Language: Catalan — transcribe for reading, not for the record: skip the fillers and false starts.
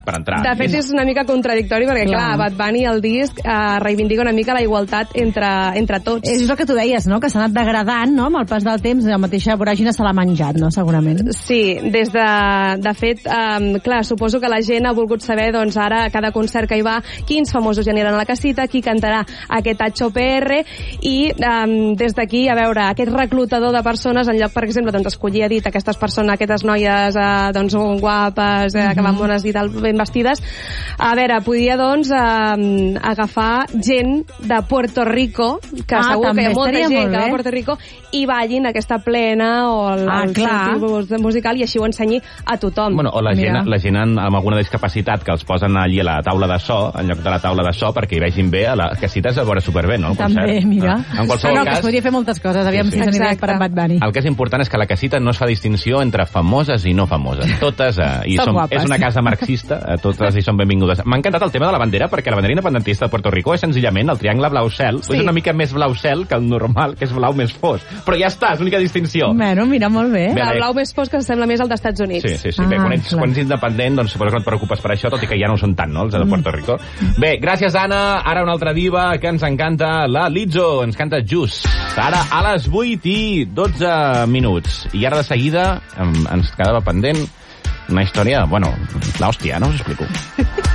per entrar. De fet, és una mica contradictori perquè, clar, Bad Bunny, el disc, reivindica una mica la igualtat entre tots. És el que tu deies, no?, que s'ha anat degradant, no?, amb el pas del temps, la mateixa voràgina se l'ha menjat, no?, segurament. Sí, de fet, clar, suposo que la gent ha volgut saber, doncs, ara, a cada concert que hi va, quins famosos hi aniran a la casita, qui cantarà aquest HOPR, i des d'aquí, a veure, aquest reclutador de persones, en lloc, per exemple, doncs, escollir a dit aquestes persones, aquestes noies, doncs, guapes, que van bones i tal, ben vestides, a veure, podia, doncs, agafar gent de Puerto Rico, que segur que hi ha molta gent que va a Puerto Rico, i ballin aquesta plena o el tipus musical, i així ho ensenyi a tothom. Bueno, o la gent amb alguna discapacitat que els posen allí a la taula de so, en lloc de la taula de so, perquè hi vegin bé, a la casita es veurà superbé, no? També, mira. En qualsevol cas... es podria fer moltes coses, aviam si s'anirà per en Bad Bunny. El que és important és que a la casita no es fa distinció entre famoses i no famoses. Totes, és una casa marxista, totes hi són benvingudes. M'ha encantat el tema de la bandera, perquè la bandera independentista de Puerto Rico és senzillament el triangle blau-cel. És una mica més blau-cel que el normal, que és blau més fosc. Però ja està, és l'única distinció. Bueno, mira, molt bé. El blau més fosc que s'assembla més al d'Estats Units. Sí. Bé, quan ets independent, doncs suposo que no et preocupes per això, tot i que ja no ho són tant, no?, els de Puerto Rico. Bé, gràcies, Anna. Ara una altra diva que ens encanta, la Lizzo. Ens canta Just. Ara a les 8:12. I ara de seguida ens quedava pendent una història, bueno, l'hòstia, no us explico.